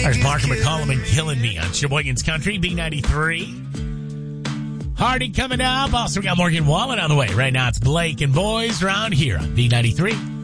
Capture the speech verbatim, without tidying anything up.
There's Parker McCollum and Killing Me on Sheboygan's Country, B ninety-three. Hardy coming up. Also, we got Morgan Wallen on the way. Right now, it's Blake and Boys around here on B ninety-three.